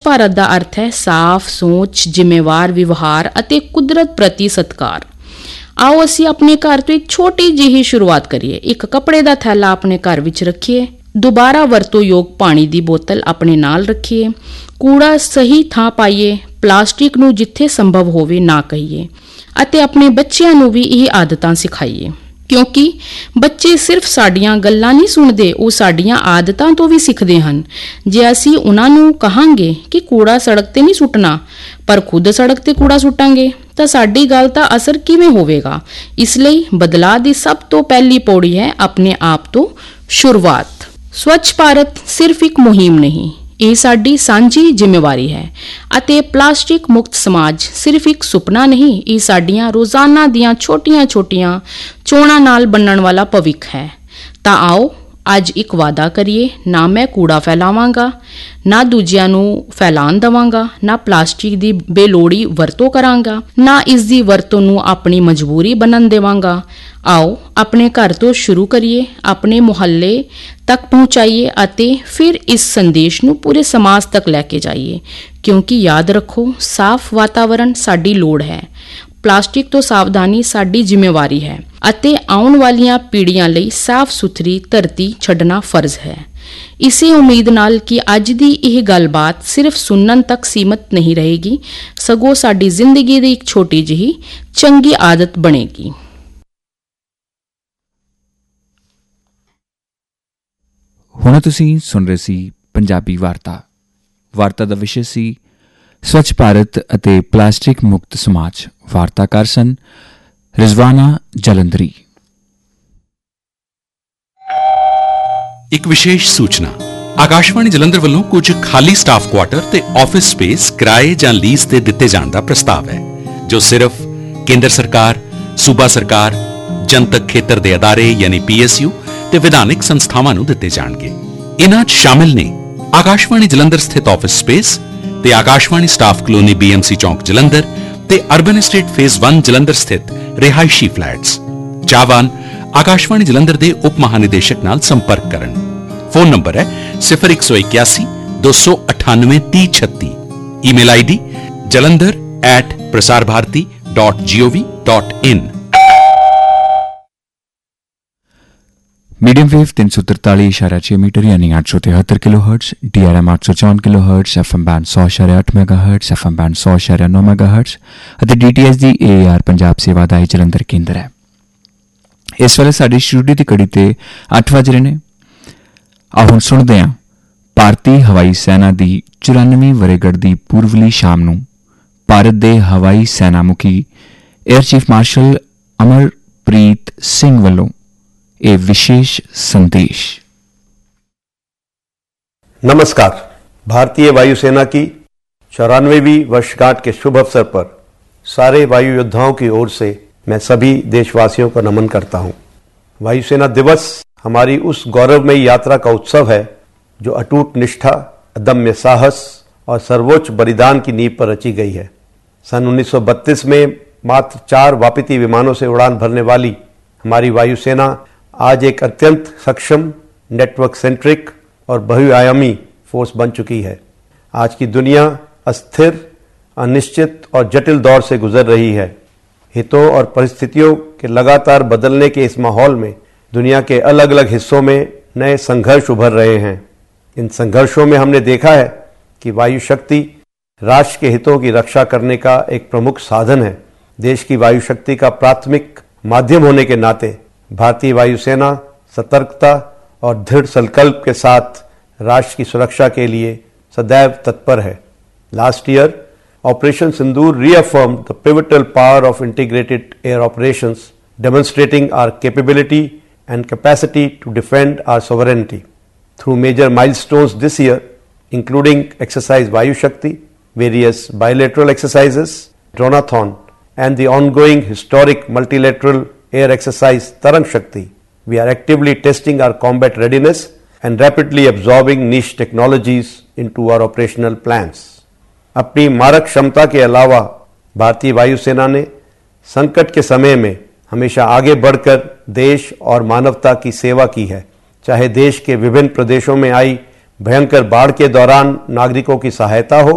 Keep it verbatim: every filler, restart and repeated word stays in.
ਭਾਰਤ ਦਾ ਅਰਥ ਹੈ ਸਾਫ਼ ਸੋਚ, ਜ਼ਿੰਮੇਵਾਰ ਵਿਵਹਾਰ ਅਤੇ ਕੁਦਰਤ ਪ੍ਰਤੀ ਸਤਿਕਾਰ। ਆਓ ਅਸੀਂ ਆਪਣੇ ਘਰ ਤੋਂ ਇੱਕ ਛੋਟੀ ਜਿਹੀ ਸ਼ੁਰੂਆਤ ਕਰੀਏ। ਇੱਕ ਕੱਪੜੇ ਦਾ ਥੈਲਾ ਆਪਣੇ ਘਰ ਵਿੱਚ ਰੱਖੀਏ, ਦੁਬਾਰਾ ਵਰਤੋਂਯੋਗ ਪਾਣੀ ਦੀ ਬੋਤਲ ਆਪਣੇ ਨਾਲ ਰੱਖੀਏ, ਕੂੜਾ ਸਹੀ ਥਾਂ ਪਾਈਏ, ਪਲਾਸਟਿਕ ਨੂੰ ਜਿੱਥੇ ਸੰਭਵ ਹੋਵੇ ਨਾ ਕਹੀਏ ਅਤੇ ਆਪਣੇ ਬੱਚਿਆਂ ਨੂੰ ਵੀ ਇਹ ਆਦਤਾਂ ਸਿਖਾਈਏ, ਕਿਉਂਕਿ ਬੱਚੇ ਸਿਰਫ ਸਾਡੀਆਂ ਗੱਲਾਂ ਨਹੀਂ ਸੁਣਦੇ, ਉਹ ਸਾਡੀਆਂ ਆਦਤਾਂ ਤੋਂ ਵੀ ਸਿੱਖਦੇ ਹਨ। ਜੇ ਅਸੀਂ ਉਹਨਾਂ ਨੂੰ ਕਹਾਂਗੇ ਕਿ ਕੂੜਾ ਸੜਕ ਤੇ ਨਹੀਂ ਸੁੱਟਣਾ, ਪਰ ਖੁਦ ਸੜਕ ਤੇ ਕੂੜਾ ਸੁੱਟਾਂਗੇ, ਤਾਂ ਸਾਡੀ ਗੱਲ ਦਾ ਅਸਰ ਕਿਵੇਂ ਹੋਵੇਗਾ? ਇਸ ਲਈ ਬਦਲਾਅ ਦੀ ਸਭ ਤੋਂ ਪਹਿਲੀ ਪੌੜੀ ਹੈ ਆਪਣੇ ਆਪ ਤੋਂ ਸ਼ੁਰੂਆਤ। ਸਵੱਛ ਭਾਰਤ ਸਿਰਫ ਇੱਕ ਮੁਹਿੰਮ ਨਹੀਂ, ਇਹ ਸਾਡੀ ਸਾਂਝੀ ਜ਼ਿੰਮੇਵਾਰੀ ਹੈ ਅਤੇ ਪਲਾਸਟਿਕ ਮੁਕਤ ਸਮਾਜ ਸਿਰਫ ਇੱਕ ਸੁਪਨਾ ਨਹੀਂ, ਇਹ ਸਾਡੀਆਂ ਰੋਜ਼ਾਨਾ ਦੀਆਂ ਛੋਟੀਆਂ-ਛੋਟੀਆਂ ਚੋਣਾਂ ਨਾਲ ਬਣਨ ਵਾਲਾ ਭਵਿੱਖ ਹੈ। ਤਾਂ ਆਓ ਅੱਜ ਇੱਕ ਵਾਅਦਾ ਕਰੀਏ, ਨਾ ਮੈਂ ਕੂੜਾ ਫੈਲਾਵਾਂਗਾ, ਨਾ ਦੂਜਿਆਂ ਨੂੰ ਫੈਲਾਣ ਦੇਵਾਂਗਾ, ਨਾ ਪਲਾਸਟਿਕ ਦੀ ਬੇਲੋੜੀ ਵਰਤੋਂ ਕਰਾਂਗਾ, ਨਾ ਇਸ ਦੀ ਵਰਤੋਂ ਨੂੰ ਆਪਣੀ ਮਜਬੂਰੀ ਬਣਨ ਦੇਵਾਂਗਾ। ਆਓ ਆਪਣੇ ਘਰ ਤੋਂ ਸ਼ੁਰੂ ਕਰੀਏ, ਆਪਣੇ ਮੁਹੱਲੇ ਤੱਕ ਪਹੁੰਚਾਈਏ ਅਤੇ ਫਿਰ ਇਸ ਸੰਦੇਸ਼ ਨੂੰ ਪੂਰੇ ਸਮਾਜ ਤੱਕ ਲੈ ਕੇ ਜਾਈਏ, ਕਿਉਂਕਿ ਯਾਦ ਰੱਖੋ, ਸਾਫ਼ ਵਾਤਾਵਰਣ ਸਾਡੀ ਲੋੜ ਹੈ, ਪਲਾਸਟਿਕ ਤੋਂ ਸਾਵਧਾਨੀ ਸਾਡੀ ਜ਼ਿੰਮੇਵਾਰੀ ਹੈ ਅਤੇ ਆਉਣ ਵਾਲੀਆਂ ਪੀੜ੍ਹੀਆਂ ਲਈ ਸਾਫ਼ ਸੁਥਰੀ ਧਰਤੀ ਛੱਡਣਾ ਫਰਜ਼ ਹੈ। ਇਸੇ ਉਮੀਦ ਨਾਲ ਕਿ ਅੱਜ ਦੀ ਇਹ ਗੱਲਬਾਤ ਸਿਰਫ ਸੁਣਨ ਤੱਕ ਸੀਮਤ ਨਹੀਂ ਰਹੇਗੀ, ਸਗੋਂ ਸਾਡੀ ਜ਼ਿੰਦਗੀ ਦੀ ਇੱਕ ਛੋਟੀ ਜਿਹੀ ਚੰਗੀ ਆਦਤ ਬਣੇਗੀ। ਹੁਣ ਤੁਸੀਂ ਸੁਣ ਰਹੇ ਸੀ ਪੰਜਾਬੀ ਵਾਰਤਾ। ਵਾਰਤਾ ਦਾ ਵਿਸ਼ੇ ਸੀ ਸਵੱਛ ਭਾਰਤ ਅਤੇ ਪਲਾਸਟਿਕ ਮੁਕਤ ਸਮਾਜ। ਵਾਰਤਾਕਾਰ ਸਨ ਰਿਜ਼ਵਾਨਾ ਜਲੰਧਰੀ। ਇੱਕ ਵਿਸ਼ੇਸ਼ ਸੂਚਨਾ, ਆਕਾਸ਼ਵਾਣੀ ਜਲੰਧਰ ਵੱਲੋਂ ਕੁਝ ਖਾਲੀ ਸਟਾਫ ਕੁਆਟਰ ਤੇ ਆਫਿਸ ਸਪੇਸ ਕਿਰਾਏ ਜਾਂ ਲੀਜ਼ ਤੇ ਦਿੱਤੇ ਜਾਣ ਦਾ ਪ੍ਰਸਤਾਵ ਹੈ, ਜੋ ਸਿਰਫ ਕੇਂਦਰ ਸਰਕਾਰ, ਸੂਬਾ ਸਰਕਾਰ, ਜਨਤਕ ਖੇਤਰ ਦੇ ਅਦਾਰੇ ਯਾਨੀ ਪੀ ਐਸ ਯੂ ਤੇ ਵਿਧਾਨਿਕ ਸੰਸਥਾਵਾਂ ਨੂੰ ਦਿੱਤੇ ਜਾਣਗੇ। ਇਨ੍ਹਾਂ 'ਚ ਸ਼ਾਮਿਲ ਨੇ ਆਕਾਸ਼ਵਾਣੀ ਜਲੰਧਰ ਸਥਿਤ ਆਫਿਸ ਸਪੇਸ ਤੇ Akashvani staff colony B M C ਚੌਂਕ ਜਲੰਧਰ ਤੇ ਅਰਬਨ ਏਸਟੇਟ ਫੇਜ਼ ਇੱਕ ਜਲੰਧਰ ਸਥਿਤ ਰਿਹਾਇਸ਼ੀ ਫਲੈਟਸ। ਚਾਹਵਾਨ ਆਕਾਸ਼ਵਾਣੀ ਜਲੰਧਰ ਦੇ ਉਪ ਮਹਾਨਿਦੇਸ਼ਕ ਨਾਲ ਸੰਪਰਕ ਕਰਨ। ਫੋਨ ਨੰਬਰ ਹੈ ਸਿਫਰ ਇੱਕ ਸੌ ਇਕਿਆਸੀ ਦੋ ਸੌ ਅਠਾਨਵੇਂ ਤੀਹ ਛੱਤੀ। Email I D Jalandhar at Prasar Bharati dot ਜੀ ਓ ਵੀ ਡਾਟ ਇਨ। मीडियम वेव तीन सौ तरताली इशारा छह मीटर यानी आठ सौ तिहत्तर kilo hertz, D R M आठ सौ चौवन kilo hertz, F M band सौ इशारा अठ mega hertz, F M band सौ इशारा नौ मेगा हर्ट्स ਅਤੇ D T S the A R Punjab ਸੇਵਾ ਦਾ ਇਹ ਜਲੰਧਰ ਕੇਂਦਰ ਹੈ। ਇਸ ਵੇਲੇ ਸਾਡੀ ਸਟੂਡੀਓ ਦੀ ਘੜੀ ਤੇ ਅੱਠ ਵੱਜ ਰਹੇ ਨੇ। ਆਓ ਹੁਣ ਸੁਣਦੇ ਹਾਂ ਭਾਰਤੀ ਹਵਾਈ ਸੈਨਾ ਦੀ ਚੁਰਾਨਵੇਂ ਵਰ੍ਹੇਗੰਢ ਦੀ ਪੂਰਵਲੀ ਸ਼ਾਮ ਨੂੰ ਭਾਰਤ ਦੇ ਹਵਾਈ ਸੈਨਾ ਮੁਖੀ air chief marshal Amarpreet Singh ਵੱਲੋਂ ए विशेष संदेश। नमस्कार। भारतीय वायुसेना की चौरानवेवीं वर्षगांठ के शुभ अवसर पर सारे वायु योद्धाओं की ओर से मैं सभी देशवासियों को नमन करता हूं। वायुसेना दिवस हमारी उस गौरवमयी यात्रा का उत्सव है जो अटूट निष्ठा, अदम्य साहस और सर्वोच्च बलिदान की नींव पर रची गई है। सन उन्नीस सौ बत्तीस में मात्र चार वापिती विमानों से उड़ान भरने वाली हमारी वायुसेना आज एक अत्यंत सक्षम, नेटवर्क सेंट्रिक और बहुआयामी फोर्स बन चुकी है। आज की दुनिया अस्थिर, अनिश्चित और जटिल दौर से गुजर रही है। हितों और परिस्थितियों के लगातार बदलने के इस माहौल में दुनिया के अलग अलग हिस्सों में नए संघर्ष उभर रहे हैं। इन संघर्षों में हमने देखा है कि वायु शक्ति राष्ट्र के हितों की रक्षा करने का एक प्रमुख साधन है। देश की वायु शक्ति का प्राथमिक माध्यम होने के नाते भारतीय वायुसेना सतर्कता और दृढ़ संकल्प के साथ राष्ट्र की सुरक्षा के लिए सदैव तत्पर है। Last year operation Sindoor reaffirmed the pivotal power of integrated air operations, demonstrating our capability and capacity to defend our sovereignty. Through major milestones this year, including exercise Vayu Shakti, various bilateral exercises, Dronathon, and the ongoing historic multilateral air exercise Tarang Shakti, we are actively testing our combat readiness and rapidly absorbing niche technologies into our operational plans. अपनी मारक क्षमता के अलावा भारतीय वायुसेना ने संकट के समय में हमेशा आगे बढ़कर देश और मानवता की सेवा की है। चाहे देश के विभिन्न प्रदेशों में आई भयंकर बाढ़ के दौरान नागरिकों की सहायता हो